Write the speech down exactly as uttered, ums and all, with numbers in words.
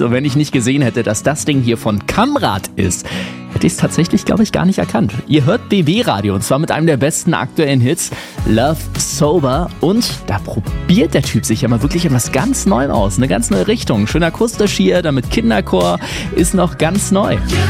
Und wenn ich nicht gesehen hätte, dass das Ding hier von Kamrad ist, hätte ich es tatsächlich, glaube ich, gar nicht erkannt. Ihr hört B B Radio und zwar mit einem der besten aktuellen Hits, Love Sober. Und da probiert der Typ sich ja mal wirklich etwas ganz Neuem aus, eine ganz neue Richtung. Schön akustisch hier, damit Kinderchor ist noch ganz neu.